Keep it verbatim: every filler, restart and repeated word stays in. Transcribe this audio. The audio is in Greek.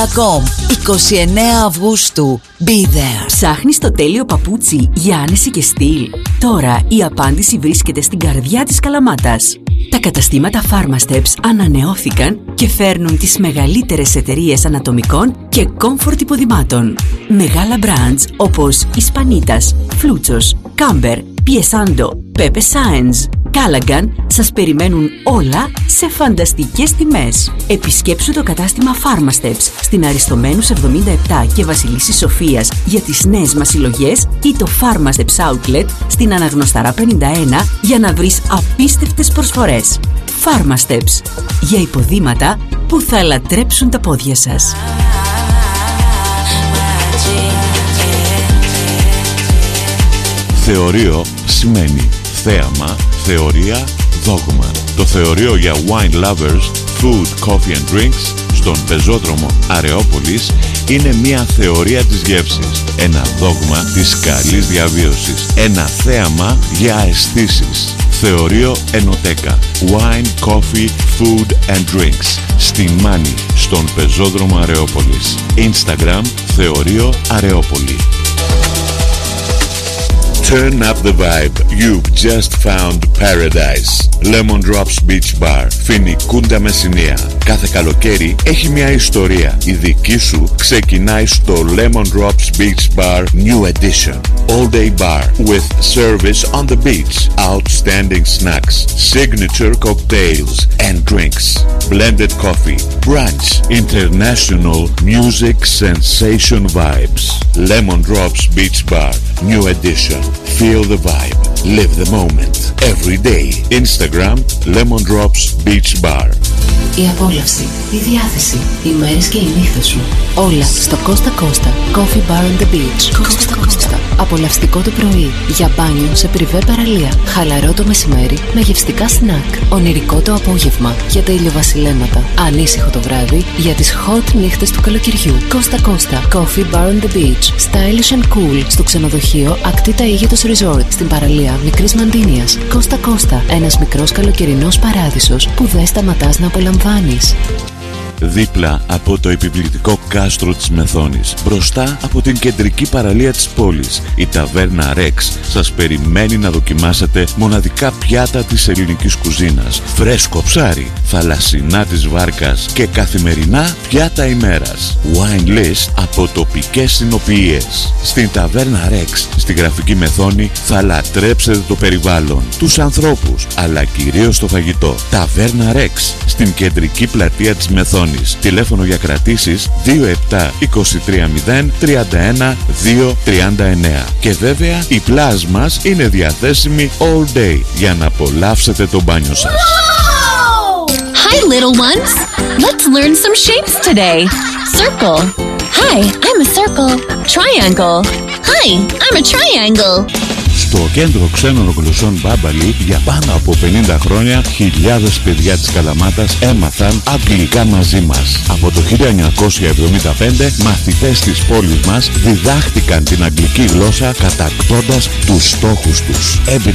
κομ. είκοσι εννέα Αυγούστου. Be there. Ψάχνεις το τέλειο παπούτσι για άνεση και στυλ? Τώρα η απάντηση βρίσκεται στην καρδιά της Καλαμάτας. Τα καταστήματα Pharmasteps ανανεώθηκαν και φέρνουν τις μεγαλύτερες εταιρείες ανατομικών και comfort υποδημάτων. Μεγάλα brands όπως Ισπανίτας, Φλούτσος, Κάμπερ, Πιεσάντο, Πέπε Σάενς, Κάλαγκαν σας περιμένουν όλα σε φανταστικές τιμές. Επισκέψου το κατάστημα Pharmasteps στην Αριστομένους εβδομήντα επτά και Βασιλίσσης Σοφίας για τις νέες μας συλλογές ή το Pharmasteps Outlet στην Αναγνωσταρά πενήντα ένα για να βρεις απίστευτες προσφορές. Pharmasteps, για υποδήματα που θα λατρέψουν τα πόδια σας. Θεωρείο σημαίνει θέαμα, θεωρία, δόγμα. Το θεωρείο για wine lovers, food, coffee and drinks στον πεζόδρομο Αρεόπολης είναι μια θεωρία της γεύσης, ένα δόγμα της καλής διαβίωσης, ένα θέαμα για αισθήσεις. Θεωρείο Ενωτέκα, wine, coffee, food and drinks στη Μάνη, στον πεζόδρομο Αρεόπολης. Instagram Θεωρείο Αρεόπολη. Turn up the vibe. You've just found paradise. Lemon Drops Beach Bar. Φοινικούντα Μεσσηνία. Κάθε καλοκαίρι έχει μια ιστορία. Η δική σου ξεκινάει στο Lemon Drops Beach Bar New Edition. All day bar with service on the beach. Outstanding snacks, signature cocktails and drinks. Blended coffee, brunch, international music sensation vibes. Lemon Drops Beach Bar New Edition. Feel the vibe. Live the moment. Every day. Instagram Lemon Drops Beach Bar. Η απόλαυση, η διάθεση, οι μέρες και οι νύχτες σου. Όλα στο Costa Costa Coffee Bar on the Beach. Costa Costa. Απολαυστικό το πρωί, για μπάνιο σε πριβέ παραλία. Χαλαρό το μεσημέρι με γευστικά σνακ. Ονειρικό το απόγευμα για τα ηλιοβασιλέματα. Ανήσυχο το βράδυ για τις hot νύχτες του καλοκαιριού. Costa Costa Coffee Bar on the Beach. Stylish and cool στο ξενοδοχείο Ακτίτα Αίγυπτος Resort στην παραλία Μικρής Μαντίνιας. Costa Costa. Ένας μικρός καλοκαιρινός παράδεισος που δεν σταματάς να απολαμβάνεις. Δίπλα από το επιβλητικό κάστρο της Μεθόνης, μπροστά από την κεντρική παραλία της πόλης, η ταβέρνα Rex σας περιμένει να δοκιμάσετε μοναδικά πιάτα της ελληνικής κουζίνας, φρέσκο ψάρι, θαλασσινά της βάρκας και καθημερινά πιάτα ημέρας. Wine list από τοπικές συνοποιίες. Στην ταβέρνα Rex, στη Γραφική Μεθόνη, θα λατρέψετε το περιβάλλον, τους ανθρώπους, αλλά κυρίως το φαγητό. Ταβέρνα Rex, στην κεντρική πλατεία της Μεθόνης. Τηλέφωνο για κρατήσεις δύο επτά είκοσι τρία μηδέν τριάντα ένα δύο τριάντα εννέα. Και βέβαια η πλάζ μας είναι διαθέσιμη all day για να απολαύσετε το μπάνιο σας. Wow! Hi little ones! Let's learn some shapes today. Circle. Hi, I'm a circle. Triangle. Hi, I'm a triangle. Στο κέντρο ξένων γλωσσών Μπάμπαλι για πάνω από πενήντα χρόνια χιλιάδες παιδιά της Καλαμάτας έμαθαν αγγλικά μαζί μας. Από το χίλια εννιακόσια εβδομήντα πέντε μαθητές της πόλης μας διδάχτηκαν την αγγλική γλώσσα κατακτώντας τους στόχους τους.